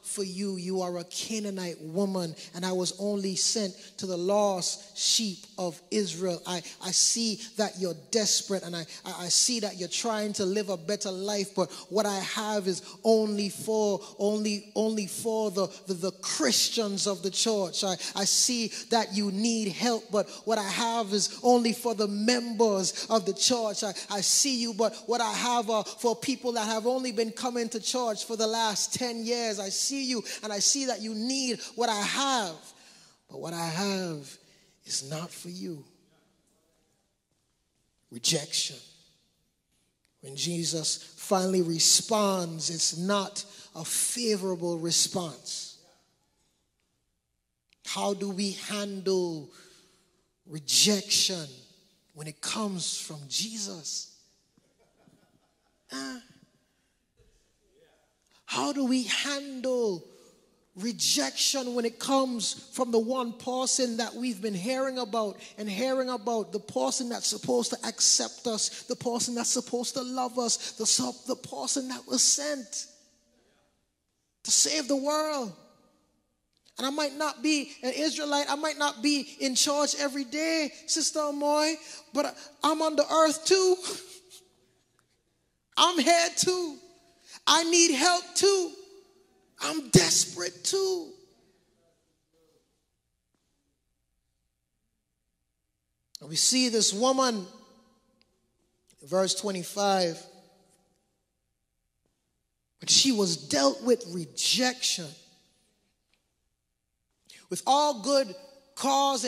for you. You are a Canaanite woman, and I was only sent to the lost sheep of Israel. I see that you're desperate, and I see that you're trying to live a better life, but what I have is only for the Christians of the church. I see that you need help, but what I have is only for the members of the church. I see you, but what I have are for people that have only been coming to church for the last 10 years. I see you, and I see that you need what I have, but what I have is not for you. Rejection. When Jesus finally responds, it's not a favorable response. How do we handle rejection when it comes from Jesus? How do we handle rejection when it comes from the one person that we've been hearing about, the person that's supposed to accept us, the person that's supposed to love us, the person that was sent to save the world? And I might not be an Israelite, I might not be in church every day, Sister Amoy, but I'm on the earth too. I'm here too. I need help too. I'm desperate too. And we see this woman, verse 25, but she was dealt with rejection with all good cause